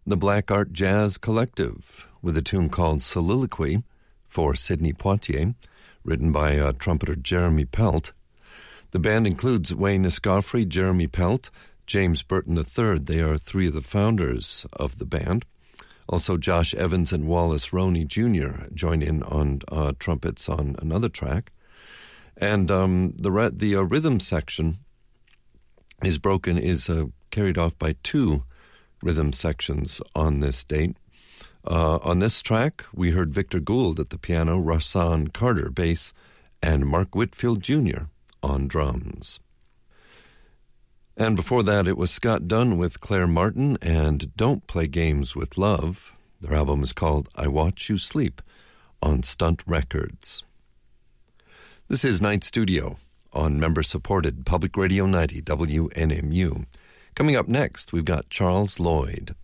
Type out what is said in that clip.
the Black Art Jazz Collective with a tune called Soliloquy for Sidney Poitier, written by trumpeter Jeremy Pelt. The band includes Wayne Escoffery, Jeremy Pelt, James Burton III. They are three of the founders of the band. Also, Josh Evans and Wallace Roney Jr. join in on trumpets on another track. And the rhythm section is carried off by two rhythm sections on this date. On this track, we heard Victor Gould at the piano, Rahsaan Carter bass, and Mark Whitfield Jr. on drums. And before that, it was Scott Dunn with Claire Martin and Don't Play Games with Love. Their album is called I Watch You Sleep on Stunt Records. This is Night Studio on member-supported Public Radio 90 WNMU. Coming up next, we've got Charles Lloyd.